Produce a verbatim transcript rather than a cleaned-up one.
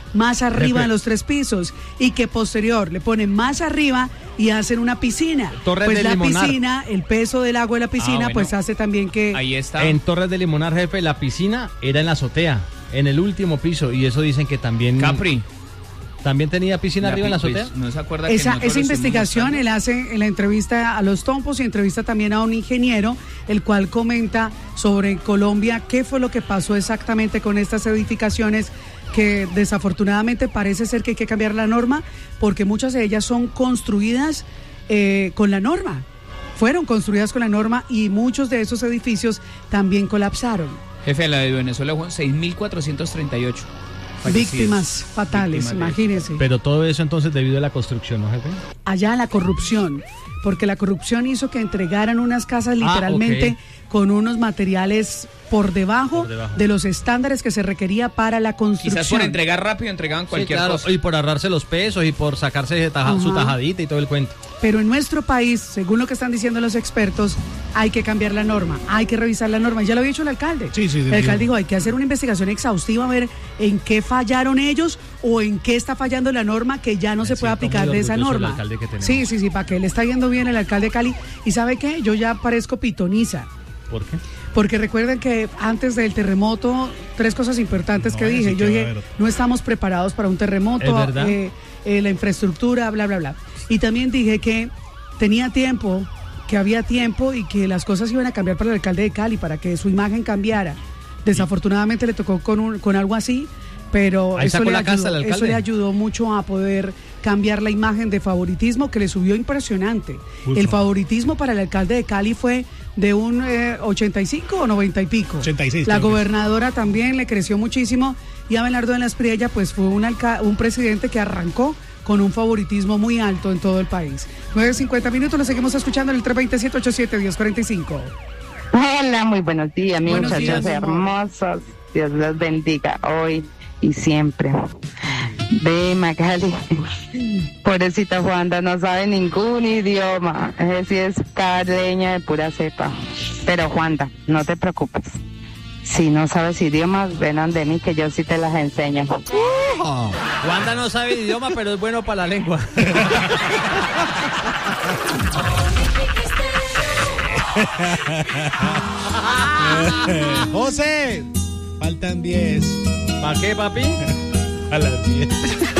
más arriba de los tres pisos y que posterior le ponen más arriba y hacen una piscina. Torres pues de la Limonar. piscina, el peso del agua de la piscina, Ah, bueno. pues hace también que... Ahí está. En Torres de Limonar, jefe, la piscina era en la azotea, en el último piso, y eso dicen que también... Capri. ¿También tenía piscina La arriba en la pi- azotea? pues, ¿no se acuerda que Esa, nosotros esa lo estuvimos investigación mostrando? él hace en la entrevista a los Tompos y entrevista también a un ingeniero, el cual comenta sobre Colombia qué fue lo que pasó exactamente con estas edificaciones que desafortunadamente parece ser que hay que cambiar la norma porque muchas de ellas son construidas eh, con la norma, fueron construidas con la norma y muchos de esos edificios también colapsaron. Jefe, la de Venezuela fue seis mil cuatrocientos treinta y ocho. fallecidos. Víctimas fatales, Víctimas de- imagínense. Pero todo eso entonces debido a la construcción, ¿no, jefe? Allá la corrupción, porque la corrupción hizo que entregaran unas casas literalmente ok. con unos materiales por debajo, Por debajo. de los estándares que se requería para la construcción. Quizás por entregar rápido entregaban cualquier Sí, claro, cosa. y por ahorrarse los pesos y por sacarse de taja- Ajá. su tajadita y todo el cuento. Pero en nuestro país, según lo que están diciendo los expertos, hay que cambiar la norma, hay que revisar la norma. Ya lo había dicho el alcalde. Sí, sí, el sí, alcalde sí. dijo, hay que hacer una investigación exhaustiva a ver en qué fallaron ellos o en qué está fallando la norma que ya no se Me puede siento aplicar muy de esa orgulloso del norma. alcalde que tenemos. Sí, sí, sí, para que le está yendo bien el alcalde de Cali. ¿Y sabe qué? Yo ya parezco pitoniza. ¿Por qué? Porque recuerden que antes del terremoto, tres cosas importantes No, que vaya, dije. sí Yo que va a dije, haber. no estamos preparados para un terremoto, ¿Es verdad? eh, eh, la infraestructura, bla, bla, bla. Y también dije que tenía tiempo, que había tiempo y que las cosas iban a cambiar para el alcalde de Cali, para que su imagen cambiara. Desafortunadamente le tocó con, un, con algo así, pero Ahí eso sacó le, la casta ayudó, el eso alcalde. le ayudó mucho a poder cambiar la imagen de favoritismo que le subió impresionante. Justo. El favoritismo para el alcalde de Cali fue de un eh, ochenta y cinco o noventa y pico. ochenta y seis, La creo que es. gobernadora también le creció muchísimo y Abelardo de la Espriella pues fue un, alca- un presidente que arrancó con un favoritismo muy alto en todo el país. nueve cincuenta minutos, lo seguimos escuchando en el tres dos siete, ocho siete, uno cero cuatro cinco. Hola, muy buenos días, mis Buenos muchachos días, mi amor. hermosos. Dios los bendiga hoy y siempre. Ve, Magali. Pobrecita Juanda, no sabe ningún idioma. Ese sí es caleña de pura cepa. Pero Juanda, no te preocupes. Si no sabes idiomas, ven de mí que yo sí te las enseño. Wanda no sabe el idioma, pero es bueno para la lengua. José, faltan diez ¿Para qué, papi? a las diez.